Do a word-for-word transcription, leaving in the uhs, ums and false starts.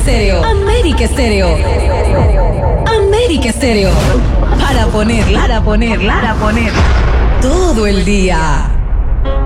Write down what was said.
Estéreo. América Estéreo. América Estéreo. Para ponerla, para ponerla, para ponerla. Todo el día.